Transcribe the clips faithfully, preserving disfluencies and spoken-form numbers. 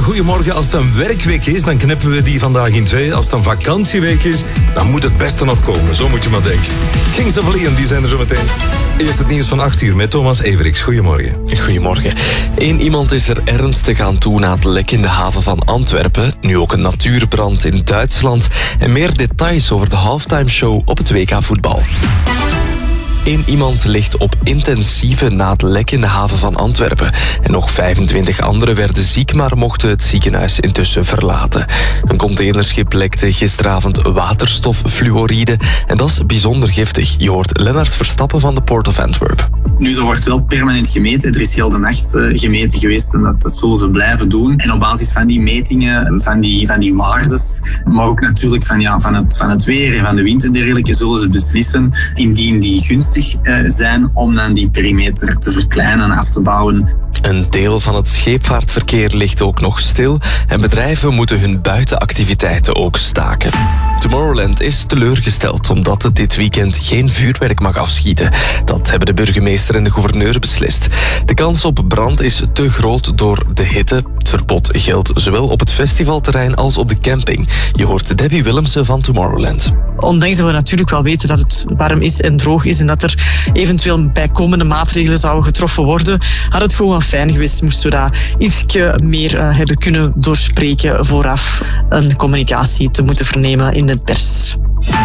goedemorgen. Als het een werkweek is, dan knippen we die vandaag in twee. Als het een vakantieweek is, dan moet het beste nog komen. Zo moet je maar denken. Kings of Leon, die zijn er zo meteen. Eerst het nieuws van acht uur met Thomas Everiks. Goedemorgen. Goedemorgen. Eén iemand is er ernstig aan toe na het lek in de haven van Antwerpen. Nu ook een natuurbrand in Duitsland. En meer details over de halftime show op het W K voetbal. Eén iemand ligt op intensieve na het lek in de haven van Antwerpen. En nog vijfentwintig anderen werden ziek, maar mochten het ziekenhuis intussen verlaten. Een containerschip lekte gisteravond waterstoffluoride. En dat is bijzonder giftig. Je hoort Lennart Verstappen van de Port of Antwerp. Nu, er wordt wel permanent gemeten. Er is heel de nacht uh, gemeten geweest en dat, dat zullen ze blijven doen. En op basis van die metingen, van die, van die waardes, maar ook natuurlijk van, ja, van, het, van het weer en van de wind en dergelijke, zullen ze beslissen, indien die gunstig uh, zijn, om dan die perimeter te verkleinen en af te bouwen. Een deel van het scheepvaartverkeer ligt ook nog stil en bedrijven moeten hun buitenactiviteiten ook staken. Tomorrowland is teleurgesteld omdat het dit weekend geen vuurwerk mag afschieten. Dat hebben de burgemeester en de gouverneur beslist. De kans op brand is te groot door de hitte. Het verbod geldt zowel op het festivalterrein als op de camping. Je hoort Debbie Willemsen van Tomorrowland. Ondanks dat we natuurlijk wel weten dat het warm is en droog is en dat er eventueel bijkomende maatregelen zouden getroffen worden, had het gewoon fijn geweest moesten we dat ietsje meer uh, hebben kunnen doorspreken vooraf een communicatie te moeten vernemen in de pers.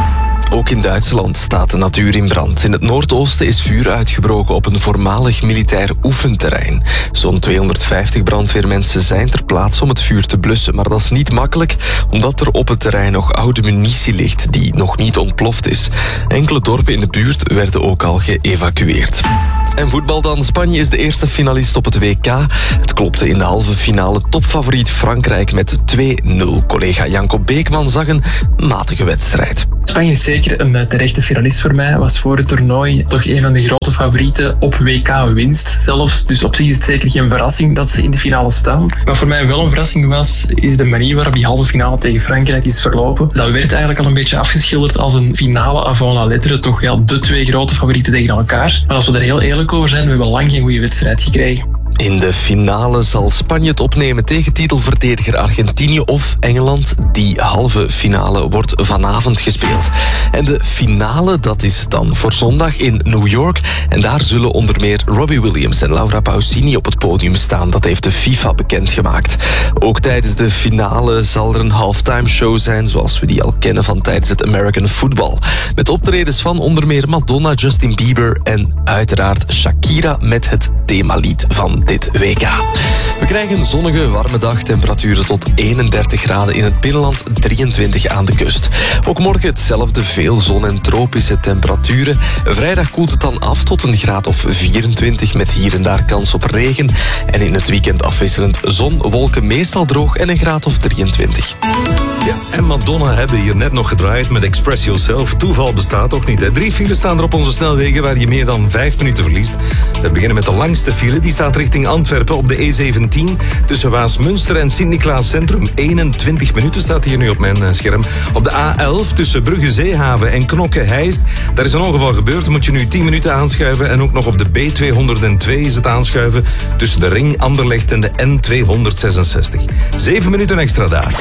Ook in Duitsland staat de natuur in brand. In het noordoosten is vuur uitgebroken op een voormalig militair oefenterrein. Zo'n tweehonderdvijftig brandweermensen zijn ter plaatse om het vuur te blussen. Maar dat is niet makkelijk, omdat er op het terrein nog oude munitie ligt die nog niet ontploft is. Enkele dorpen in de buurt werden ook al geëvacueerd. En voetbal dan. Spanje is de eerste finalist op het W K. Het klopte in de halve finale topfavoriet Frankrijk met twee nul. Collega Janko Beekman zag een matige wedstrijd. Spanje is zeker een terechte finalist voor mij. Was voor het toernooi toch een van de grote favorieten op W K-winst zelfs. Dus op zich is het zeker geen verrassing dat ze in de finale staan. Wat voor mij wel een verrassing was, is de manier waarop die halve finale tegen Frankrijk is verlopen. Dat werd eigenlijk al een beetje afgeschilderd als een finale avant la lettre. Toch ja, de twee grote favorieten tegen elkaar. Maar als we er heel eerlijk over zijn, we hebben lang geen goede wedstrijd gekregen. In de finale zal Spanje het opnemen tegen titelverdediger Argentinië of Engeland. Die halve finale wordt vanavond gespeeld. En de finale, dat is dan voor zondag in New York. En daar zullen onder meer Robbie Williams en Laura Pausini op het podium staan. Dat heeft de FIFA bekendgemaakt. Ook tijdens de finale zal er een halftime show zijn, zoals we die al kennen van tijdens het American Football. Met optredens van onder meer Madonna, Justin Bieber en uiteraard Shakira met het themalied van dit W K. We krijgen een zonnige, warme dag. Temperaturen tot eenendertig graden in het binnenland, drieëntwintig aan de kust. Ook morgen hetzelfde, veel zon en tropische temperaturen. Vrijdag koelt het dan af tot een graad of vierentwintig met hier en daar kans op regen. En in het weekend afwisselend zon, wolken meestal droog en een graad of drieëntwintig. Ja, en Madonna hebben hier net nog gedraaid met Express Yourself. Toeval bestaat toch niet, hè? Drie files staan er op onze snelwegen waar je meer dan vijf minuten verliest. We beginnen met de langste file. Die staat richting Antwerpen op de E zeventien. Tussen Waasmunster en Sint-Niklaas Centrum. eenentwintig minuten staat hier nu op mijn scherm. Op de A elf tussen Brugge Zeehaven en Knokke-Heist. Daar is een ongeval gebeurd. Moet je nu tien minuten aanschuiven. En ook nog op de B tweehonderdtwee is het aanschuiven. Tussen de Ring Anderlecht en de N tweehonderdzesenzestig. Zeven minuten extra daar.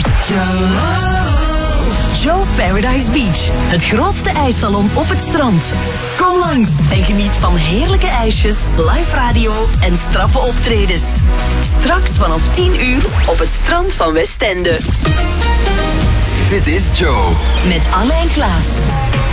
Joe Paradise Beach, het grootste ijssalon op het strand. Kom langs en geniet van heerlijke ijsjes, live radio en straffe optredens. Straks vanaf tien uur op het strand van Westende. Dit is Joe. Met Anne en Klaas.